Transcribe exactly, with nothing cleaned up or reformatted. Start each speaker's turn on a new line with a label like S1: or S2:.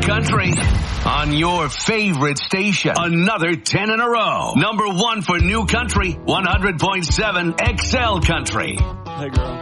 S1: Country on your favorite station. Another ten in a row. Number one for New Country, one hundred point seven X L Country.
S2: Hey, girl.